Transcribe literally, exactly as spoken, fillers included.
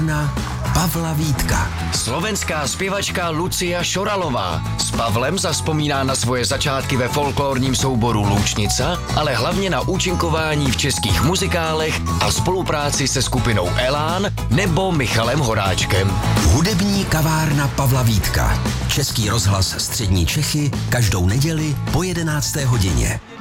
kavárna Pavla Vítka. Slovenská zpěvačka Lucia Šoralová s Pavlem zazpomíná na svoje začátky ve folklorním souboru Loučnica, ale hlavně na účinkování v českých muzikálech a spolupráci se skupinou Elán nebo Michalem Horáčkem. Hudební kavárna Pavla Vítka. Český rozhlas Střední Čechy každou neděli po jedenácté hodině.